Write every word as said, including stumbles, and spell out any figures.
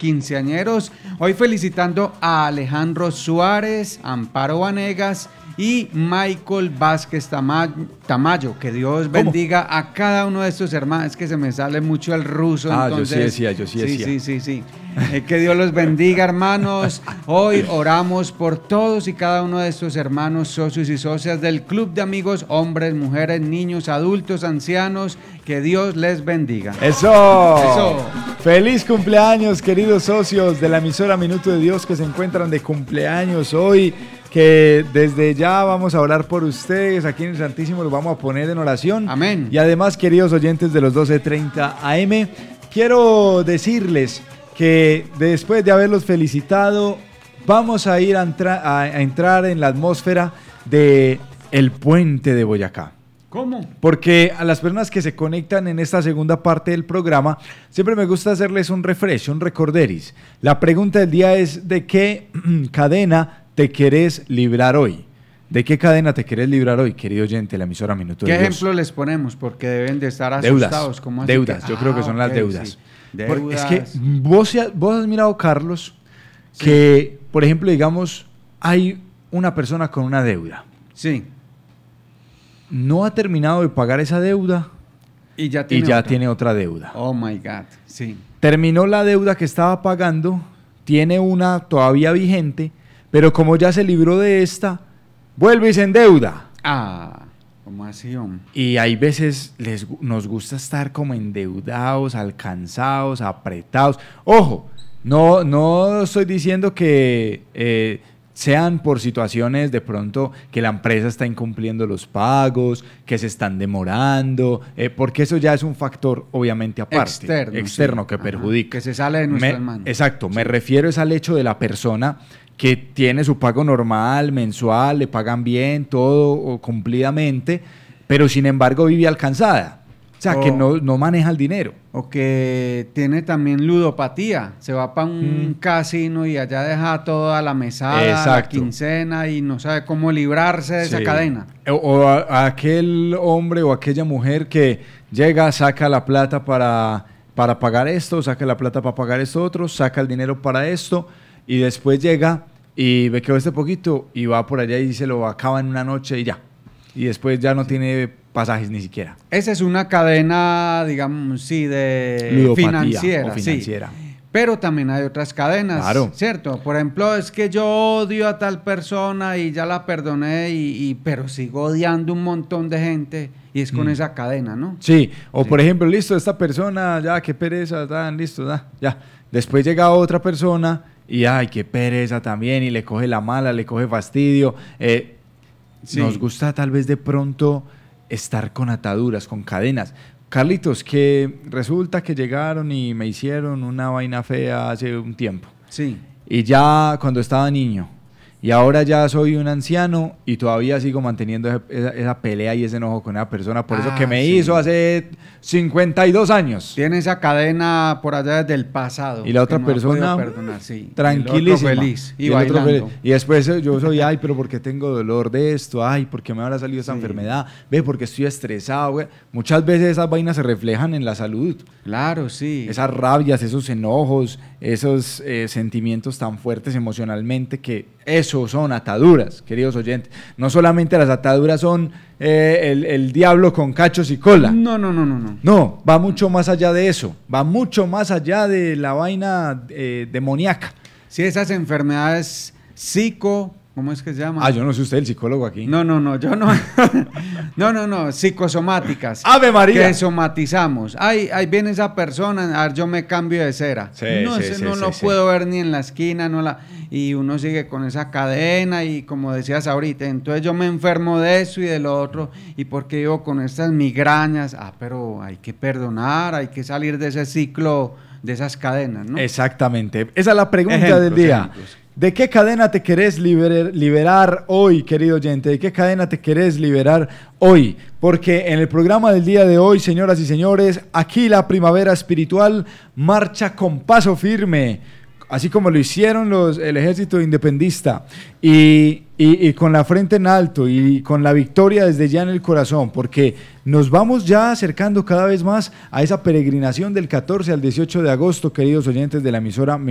quinceañeros. Hoy felicitando a Alejandro Suárez, Amparo Vanegas y Michael Vázquez Tamayo. Que Dios bendiga ¿Cómo? A cada uno de estos hermanos. Es que se me sale mucho el ruso. Ah, entonces, yo sí decía, yo sí decía. Sí, sí, sí, sí. Eh, que Dios los bendiga, hermanos. Hoy oramos por todos y cada uno de estos hermanos, socios y socias del Club de Amigos, hombres, mujeres, niños, adultos, ancianos. Que Dios les bendiga. ¡Eso! Eso. ¡Feliz cumpleaños, queridos socios de la emisora Minuto de Dios que se encuentran de cumpleaños hoy! Que desde ya vamos a orar por ustedes, aquí en el Santísimo los vamos a poner en oración. Amén. Y además, queridos oyentes de los doce treinta A M, quiero decirles que después de haberlos felicitado, vamos a ir a, entra- a, a entrar en la atmósfera de el Puente de Boyacá. ¿Cómo? Porque a las personas que se conectan en esta segunda parte del programa, siempre me gusta hacerles un refresh, un recorderis. La pregunta del día es: ¿de qué cadena te querés librar hoy? ¿De qué cadena te querés librar hoy, querido oyente, la emisora Minuto de ¿Qué Dios? ejemplo les ponemos? Porque deben de estar Deudas, asustados. ¿Cómo así deudas, que? yo creo que son Ah, las ok, deudas. sí. Porque es que Deudas. vos, vos has mirado, Carlos, Sí. que, por ejemplo, digamos, hay una persona con una deuda. Sí. No ha terminado de pagar esa deuda Y ya y tiene ya otra. tiene otra deuda. Oh my God. Sí. Terminó la deuda que estaba pagando, tiene una todavía vigente, pero como ya se libró de esta, vuelve y se endeuda. Ah, ¿cómo así, hombre? Y hay veces les, gu- nos gusta estar como endeudados, alcanzados, apretados. Ojo, no, no estoy diciendo que eh, sean por situaciones de pronto que la empresa está incumpliendo los pagos, que se están demorando, eh, porque eso ya es un factor obviamente aparte, Externo. externo sí. que Ajá. perjudica. Que se sale de nuestras Me- manos. Exacto, me refiero es al hecho de la persona que tiene su pago normal, mensual, le pagan bien, todo o cumplidamente, pero sin embargo vive alcanzada. O sea, Oh. que no, no maneja el dinero. O que tiene también ludopatía. Se va para un Mm. casino y allá deja toda la mesada, la Exacto. quincena y no sabe cómo librarse de esa Sí. cadena. O, o a- a aquel hombre o aquella mujer que llega, saca la plata para, para pagar esto, saca la plata para pagar esto otro, saca el dinero para esto y después llega y ve que va este poquito y va por allá y se lo acaba en una noche y ya. Y después ya no tiene pasajes ni siquiera. Esa es una cadena, digamos, sí, de Ludopatía financiera. o financiera. Sí. Pero también hay otras cadenas, Claro. ¿cierto? Por ejemplo, es que yo odio a tal persona y ya la perdoné, y, y- pero sigo odiando un montón de gente y es con Mm. esa cadena, ¿no? Sí, o Sí. por ejemplo, listo, esta persona, ya, qué pereza, tan, listo, ya, ya. Después llega otra persona y, ay, qué pereza también, y le coge la mala, le coge fastidio. Eh, Sí. Nos gusta tal vez de pronto estar con ataduras, con cadenas. Carlitos, que resulta que llegaron y me hicieron una vaina fea hace un tiempo. Sí. Y ya cuando estaba niño, y ahora ya soy un anciano y todavía sigo manteniendo ese- esa, esa pelea y ese enojo con esa persona por eso Ah, que me sí. hizo hace cincuenta y dos años. Tiene esa cadena por allá desde el pasado. Y la otra que no ha persona, podido perdonar, sí. tranquilísima. Y el otro feliz y, el otro bailando. feliz. Y después eh, yo soy, ay, pero porque tengo dolor de esto, ay, porque me habrá salido esa Sí. enfermedad, ve, porque estoy estresado, güey. Muchas veces esas vainas se reflejan en la salud. Claro, sí. Esas rabias, esos enojos, esos eh, sentimientos tan fuertes emocionalmente, que eso son ataduras, queridos oyentes. No solamente las ataduras son eh, el, el diablo con cachos y cola. No, no, no, no, no. No, va mucho más allá de eso. Va mucho más allá de la vaina eh, demoníaca. Sí, esas enfermedades psico, ¿cómo es que se llama? Ah, yo no soy usted el psicólogo aquí. No, no, no, yo no. no, no, no, psicosomáticas. ¡Ave María! Que somatizamos. Ay, ahí viene esa persona, a ver, yo me cambio de cera. Sí, no, sí, ese sí, no sí, lo sí. puedo ver ni en la esquina, no la... Y uno sigue con esa cadena y como decías ahorita, entonces yo me enfermo de eso y de lo otro, y porque vivo con estas migrañas. Ah, pero hay que perdonar, hay que salir de ese ciclo, de esas cadenas, ¿no? Exactamente. Esa es la pregunta Ejemplos, del día. ejemplos. ¿De qué cadena te querés liber- liberar hoy, querido oyente? ¿De qué cadena te querés liberar hoy? Porque en el programa del día de hoy, señoras y señores, aquí la primavera espiritual marcha con paso firme, así como lo hicieron los, el ejército independista, y, y, y con la frente en alto y con la victoria desde ya en el corazón, porque nos vamos ya acercando cada vez más a esa peregrinación del catorce al dieciocho de agosto, queridos oyentes de la emisora